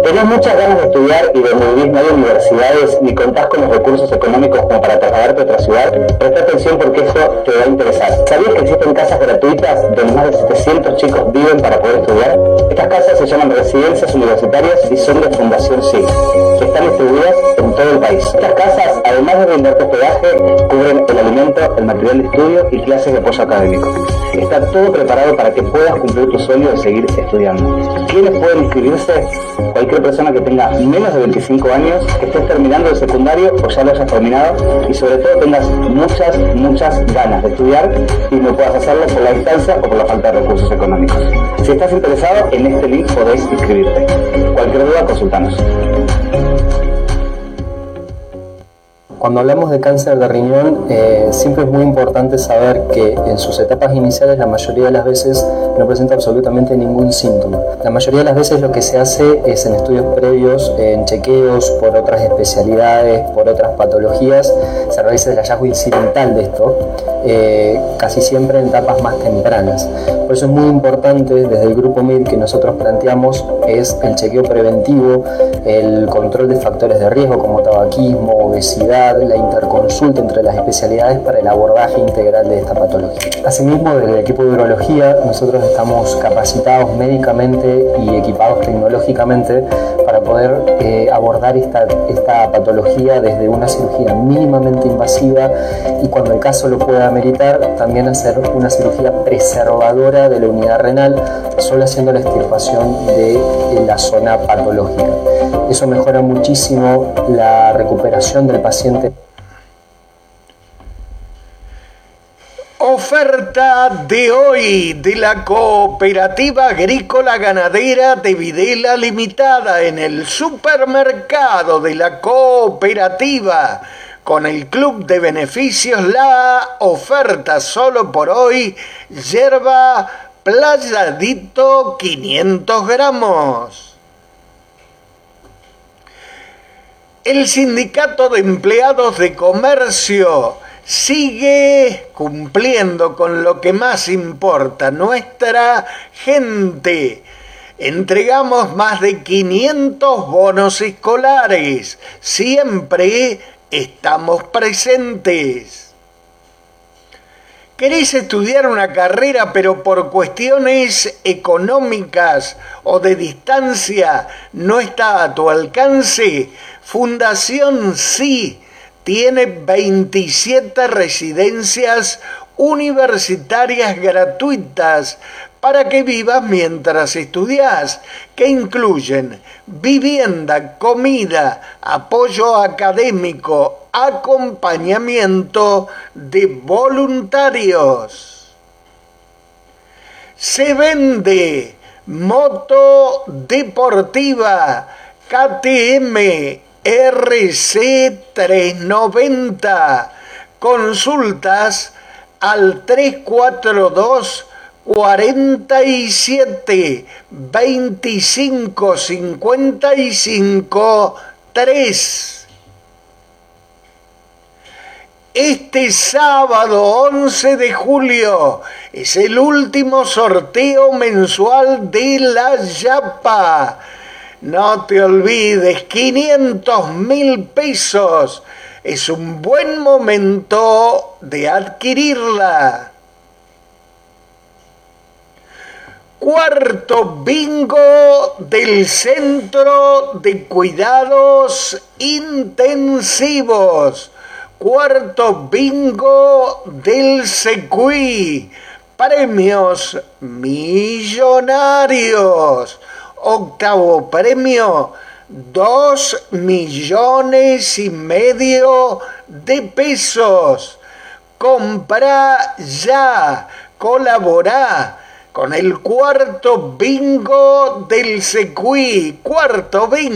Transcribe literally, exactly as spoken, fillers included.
¿Tenés muchas ganas de estudiar y donde vivís no hay universidades ni contás con los recursos económicos como para trasladarte a otra ciudad? Presta atención porque esto te va a interesar. ¿Sabías que existen casas gratuitas donde más de setecientos chicos viven para poder estudiar? Estas casas se llaman residencias universitarias y son de Fundación S I C, que están distribuidas en todo el país. Estas casas, además de brindarte hospedaje, cubren el alimento, el material de estudio y clases de apoyo académico. Está todo preparado para que puedas cumplir tu sueño de seguir estudiando. ¿Quiénes pueden inscribirse? Cualquier persona que tenga menos de veinticinco años, que estés terminando el secundario o ya lo hayas terminado y sobre todo tengas muchas, muchas ganas de estudiar y no puedas hacerlo por la distancia o por la falta de recursos económicos. Si estás interesado, en este link podéis inscribirte. Cualquier duda, consultanos. Cuando hablamos de cáncer de riñón, eh, siempre es muy importante saber que en sus etapas iniciales la mayoría de las veces no presenta absolutamente ningún síntoma. La mayoría de las veces lo que se hace es en estudios previos, en chequeos por otras especialidades, por otras patologías, se realiza el hallazgo incidental de esto, eh, casi siempre en etapas más tempranas. Por eso es muy importante desde el grupo M I D que nosotros planteamos es el chequeo preventivo, el control de factores de riesgo como tabaquismo, obesidad, la interconsulta entre las especialidades para el abordaje integral de esta patología. Asimismo, desde el equipo de urología, nosotros estamos capacitados médicamente y equipados tecnológicamente para poder eh, abordar esta, esta patología desde una cirugía mínimamente invasiva y cuando el caso lo pueda ameritar, también hacer una cirugía preservadora de la unidad renal, solo haciendo la extirpación de la zona patológica. Eso mejora muchísimo la recuperación del paciente. Oferta de hoy de la Cooperativa Agrícola Ganadera de Videla Limitada en el supermercado de la cooperativa. Con el Club de Beneficios, la oferta solo por hoy, yerba Playadito quinientos gramos. El Sindicato de Empleados de Comercio sigue cumpliendo con lo que más importa, nuestra gente. Entregamos más de quinientos bonos escolares. Siempre estamos presentes. ¿Querés estudiar una carrera pero por cuestiones económicas o de distancia no está a tu alcance? Fundación S I C tiene veintisiete residencias universitarias gratuitas para que vivas mientras estudias, que incluyen vivienda, comida, apoyo académico, acompañamiento de voluntarios. Se vende moto deportiva K T M R C trescientos noventa. Consultas al tres cuatro dos, cuarenta y siete, veinticinco, cincuenta y cinco, tres. Este sábado once de julio es el último sorteo mensual de la Yapa. No te olvides, quinientos mil pesos. Es un buen momento de adquirirla. Cuarto bingo del Centro de Cuidados Intensivos. Cuarto bingo del SECUI. Premios millonarios. Octavo premio, dos millones y medio de pesos. Compra ya, colabora con el cuarto bingo del SECUI. Cuarto bingo.